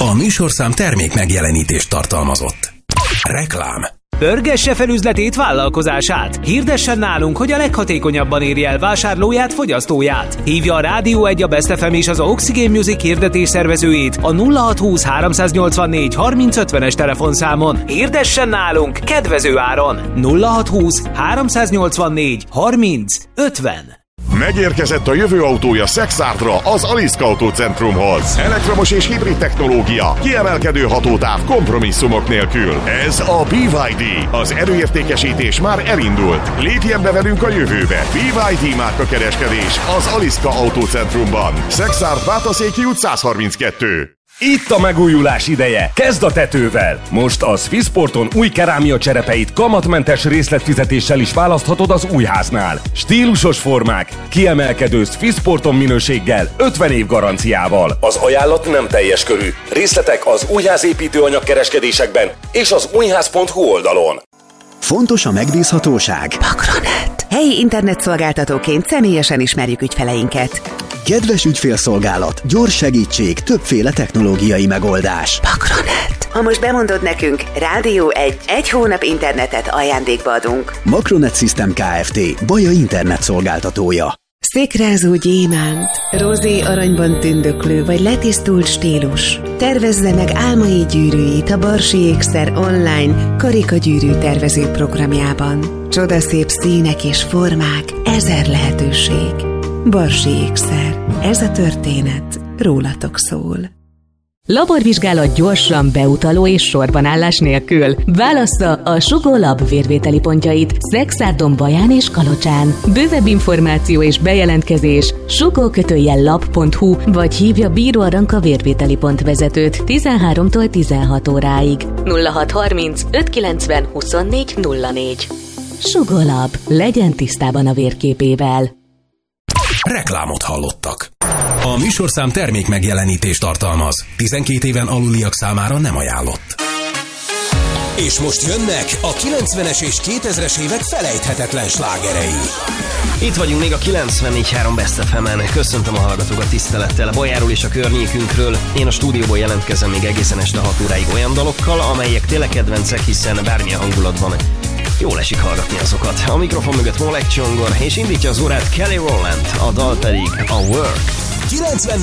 A műsorszám termék megjelenítést tartalmazott. Reklám. Pörgesse fel üzletét, vállalkozását. Hirdessen nálunk, hogy a leghatékonyabban érje el vásárlóját, fogyasztóját. Hívja a Rádió 1, a Best FM és az Oxygen Music hirdetés szervezőjét a 0620 384 3050-es telefonszámon. Hirdessen nálunk kedvező áron. 0620 384 3050. Megérkezett a jövő autója Szexártra, az Aliszka Autócentrumhoz. Elektromos és hibrid technológia, kiemelkedő hatótáv kompromisszumok nélkül. Ez a BYD. Az erőértékesítés már elindult. Lépjen be velünk a jövőbe. BYD márkakereskedés az Aliszka Autócentrumban. Szexárd, Bátaszéki út 132. Itt a megújulás ideje! Kezd a tetővel! Most a Swissporton új kerámia cserepeit kamatmentes részletfizetéssel is választhatod az újháznál. Stílusos formák, kiemelkedő Swissporton minőséggel, 50 év garanciával. Az ajánlat nem teljes körű. Részletek az újházépítőanyag kereskedésekben és az újház.hu oldalon. Fontos a megbízhatóság. Makronet. Helyi internetszolgáltatóként személyesen ismerjük ügyfeleinket. Kedves ügyfélszolgálat, gyors segítség, többféle technológiai megoldás. Makronet. Ha most bemondod nekünk, Rádió 1 hónap internetet ajándékba adunk. Makronet System Kft. Baja internet szolgáltatója. Szikrázó gyémánt, rozé aranyban tündöklő vagy letisztult stílus. Tervezze meg álmai gyűrűit a Barsi Ékszer online karikagyűrű tervező programjában. Csodaszép színek és formák, 1000 lehetőség. Barsi Ékszer. Ez a történet rólatok szól. Laborvizsgálat gyorsan, beutaló és sorbanállás nélkül. Válassza a Sugó Lab vérvételi pontjait Szexárdon, Baján és Kalocsán. Bővebb információ és bejelentkezés sugó-lab.hu vagy hívja Bíró Aranka vérvételi pont vezetőt 13-tól 16 óráig. 0630 590 24 04. Sugó Lab. Legyen tisztában a vérképével. Reklámot hallottak. A műsorszám termék megjelenítést tartalmaz. 12 éven aluliak számára nem ajánlott. És most jönnek a 90-es és 2000-es évek felejthetetlen slágerei. Itt vagyunk még a 94.3 Best FM-en. Köszöntöm a hallgatókat tisztelettel Bajáról és a környékünkről. Én a stúdióból jelentkezem még egészen este 6 óráig olyan dalokkal, amelyek tényleg kedvencek, hiszen bármilyen hangulatban jól esik hallgatni azokat. A mikrofon mögött Molek Csongor, és indítja az órát Kelly Rowland, a dal pedig a Work. 94.3